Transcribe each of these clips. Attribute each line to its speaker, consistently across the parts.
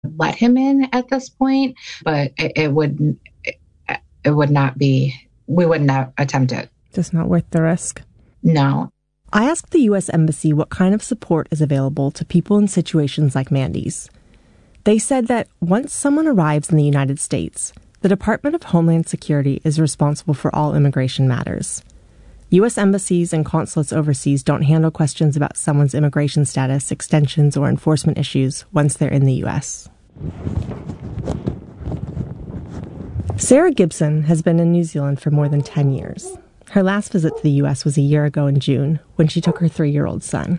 Speaker 1: let him in at this point, but it would not be, we would not attempt it.
Speaker 2: Just not worth the risk.
Speaker 1: No.
Speaker 2: I asked the U.S. Embassy what kind of support is available to people in situations like Mandy's. They said that once someone arrives in the United States, the Department of Homeland Security is responsible for all immigration matters. U.S. embassies and consulates overseas don't handle questions about someone's immigration status, extensions, or enforcement issues once they're in the U.S. Sarah Gibson has been in New Zealand for more than 10 years. Her last visit to the U.S. was a year ago in June, when she took her 3-year-old son.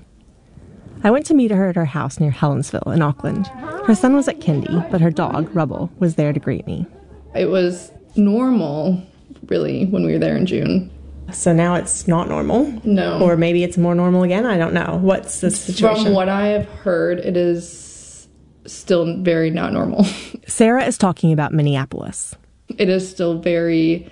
Speaker 2: I went to meet her at her house near Helensville in Auckland. Her son was at kindy, but her dog, Rubble, was there to greet me.
Speaker 3: It was normal, really, when we were there in June.
Speaker 2: So now it's not normal?
Speaker 3: No.
Speaker 2: Or maybe it's more normal again? I don't know. What's the situation?
Speaker 3: From what I have heard, it is still very not normal.
Speaker 2: Sarah is talking about Minneapolis.
Speaker 3: It is still very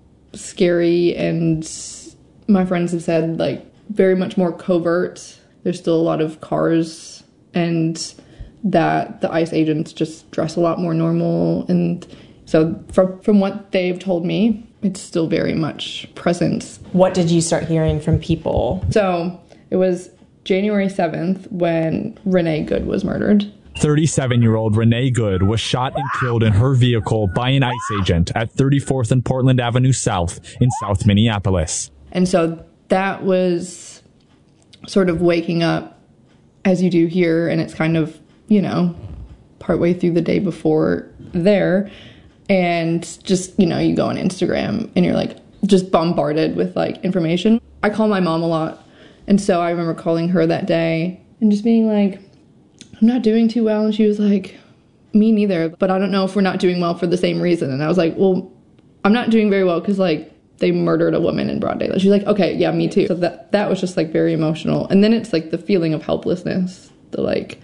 Speaker 3: scary, and my friends have said, like, very much more covert. There's still a lot of cars, and that the ICE agents just dress a lot more normal. And so from what they've told me, it's still very much present.
Speaker 2: What did you start hearing from people?
Speaker 3: So it was January 7th when Renee Good was murdered.
Speaker 4: 37-year-old Renee Good was shot and killed in her vehicle by an ICE agent at 34th and Portland Avenue South in South Minneapolis.
Speaker 3: And so that was sort of waking up as you do here, and it's kind of, you know, partway through the day before there, and just, you know, you go on Instagram and you're like just bombarded with like information. I call my mom a lot, and so I remember calling her that day and just being like, I'm not doing too well. And she was like, me neither, but I don't know if we're not doing well for the same reason. And I was like, well, I'm not doing very well because like they murdered a woman in broad daylight. She's like, okay, yeah, me too. So that was just like very emotional. And then it's like the feeling of helplessness, the like,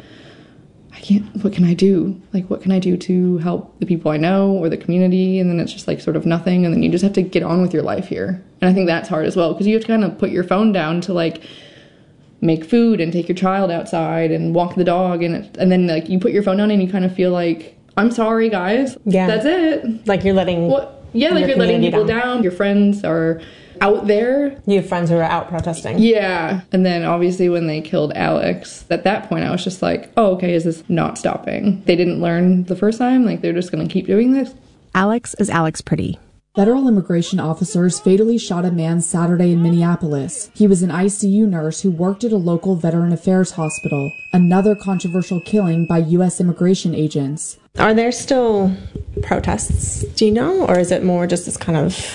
Speaker 3: what can I do? Like, what can I do to help the people I know or the community? And then it's just like sort of nothing. And then you just have to get on with your life here. And I think that's hard as well, because you have to kind of put your phone down to like make food and take your child outside and walk the dog. And then like you put your phone down and you kind of feel like, I'm sorry, guys.
Speaker 2: Yeah.
Speaker 3: That's it.
Speaker 2: Like you're letting...
Speaker 3: Yeah, like you're letting people down. Your friends are out there.
Speaker 2: You have friends who are out protesting.
Speaker 3: Yeah. And then obviously when they killed Alex, at that point I was just like, oh, okay, is this not stopping? They didn't learn the first time? Like they're just going to keep doing this?
Speaker 2: Alex is Alex Pretty.
Speaker 5: Federal immigration officers fatally shot a man Saturday in Minneapolis. He was an ICU nurse who worked at a local Veteran Affairs hospital. Another controversial killing by U.S. immigration agents.
Speaker 2: Are there still protests, do you know? Or is it more just this kind of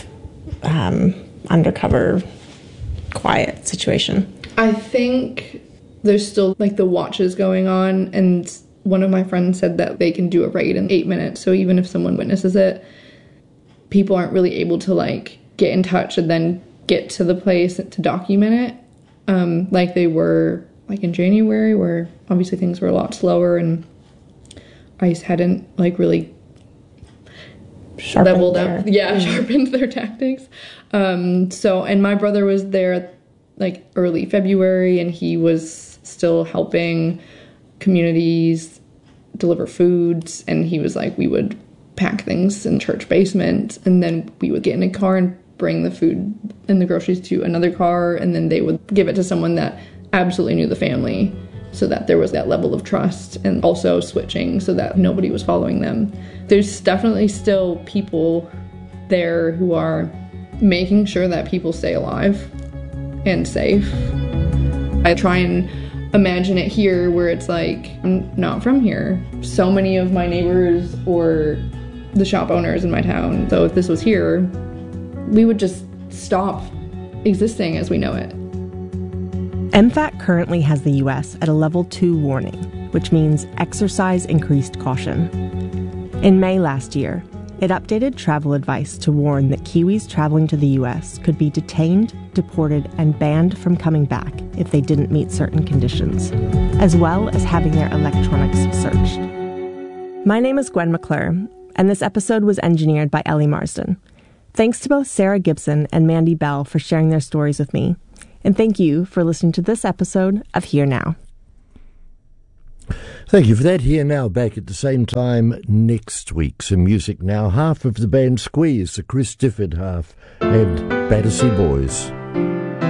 Speaker 2: undercover, quiet situation?
Speaker 3: I think there's still like the watches going on. And one of my friends said that they can do a raid in 8 minutes. So even if someone witnesses it, people aren't really able to like get in touch and then get to the place to document it like they were like in January, where obviously things were a lot slower and ICE hadn't like really sharpened their tactics. And my brother was there like early February, and he was still helping communities deliver foods, and he was like, we would pack things in church basement, and then we would get in a car and bring the food and the groceries to another car, and then they would give it to someone that absolutely knew the family, so that there was that level of trust, and also switching so that nobody was following them. There's definitely still people there who are making sure that people stay alive and safe. I try and imagine it here where it's like, I'm not from here. So many of my neighbors or the shop owners in my town. So if this was here, we would just stop existing as we know it.
Speaker 2: MFAT currently has the U.S. at a level 2 warning, which means exercise increased caution. In May last year, it updated travel advice to warn that Kiwis traveling to the U.S. could be detained, deported, and banned from coming back if they didn't meet certain conditions, as well as having their electronics searched. My name is Gwen McClure, and this episode was engineered by Ellie Marsden. Thanks to both Sarah Gibson and Mandy Bell for sharing their stories with me. And thank you for listening to this episode of Here Now.
Speaker 6: Thank you for that. Here now, back at the same time next week. Some music now. Half of the band Squeeze, the Chris Difford half, and Battersea Boys.